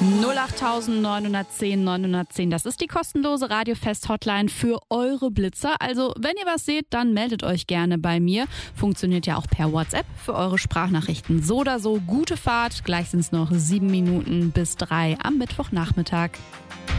08910 910, das ist die kostenlose Radiofest-Hotline für eure Blitzer. Also, wenn ihr was seht, dann meldet euch gerne bei mir. Funktioniert ja auch per WhatsApp für eure Sprachnachrichten. So oder so, gute Fahrt. Gleich sind es noch 7 Minuten bis 3 am Mittwochnachmittag.